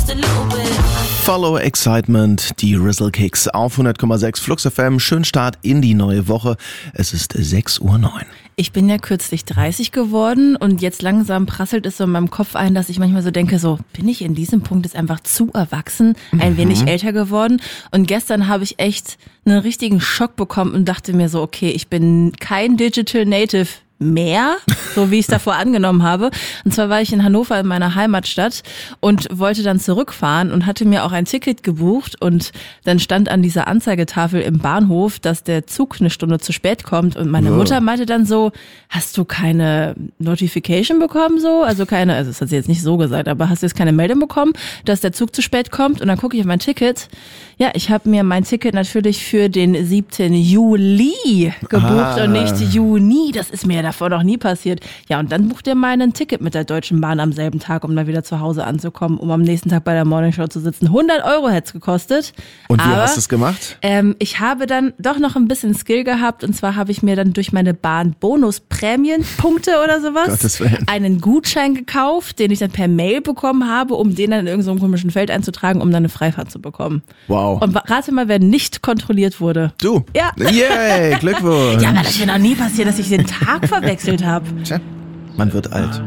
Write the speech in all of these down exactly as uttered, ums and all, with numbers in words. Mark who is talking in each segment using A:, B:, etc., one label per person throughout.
A: Follow Excitement, die Rizzle Kicks auf hundert Komma sechs Flux F M. Schönen Start in die neue Woche. Es ist sechs Uhr neun.
B: Ich bin ja kürzlich dreißig geworden und jetzt langsam prasselt es so in meinem Kopf ein, dass ich manchmal so denke, so bin ich in diesem Punkt jetzt einfach zu erwachsen, ein mhm. wenig älter geworden. Und gestern habe ich echt einen richtigen Schock bekommen und dachte mir so, okay, ich bin kein Digital Native mehr, so wie ich es davor angenommen habe. Und zwar war ich in Hannover in meiner Heimatstadt und wollte dann zurückfahren und hatte mir auch ein Ticket gebucht und dann stand an dieser Anzeigetafel im Bahnhof, dass der Zug eine Stunde zu spät kommt und meine Mutter meinte dann so, hast du keine Notification bekommen so? Also keine, also das hat sie jetzt nicht so gesagt, aber hast du jetzt keine Meldung bekommen, dass der Zug zu spät kommt? Und dann gucke ich auf mein Ticket. Ja, ich habe mir mein Ticket natürlich für den siebten Juli gebucht ah. und nicht Juni. Das ist mir davor noch nie passiert. Ja, und dann bucht ihr mal ein Ticket mit der Deutschen Bahn am selben Tag, um dann wieder zu Hause anzukommen, um am nächsten Tag bei der Morningshow zu sitzen. hundert Euro hätte es gekostet.
A: Und wie
B: aber,
A: hast du es gemacht?
B: Ähm, ich habe dann doch noch ein bisschen Skill gehabt und zwar habe ich mir dann durch meine Bahn Bonus-Prämien-Punkte oder sowas einen Gutschein gekauft, den ich dann per Mail bekommen habe, um den dann in irgendeinem komischen Feld einzutragen, um dann eine Freifahrt zu bekommen.
A: Wow.
B: Und rate mal, wer nicht kontrolliert wurde.
A: Du?
B: Ja.
A: Yay, Glückwunsch.
B: Ja, aber das ist mir noch nie passiert, dass ich den Tag verwechselt habe.
A: Tja, man wird alt.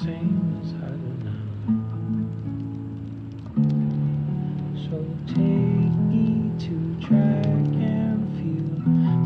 C: So take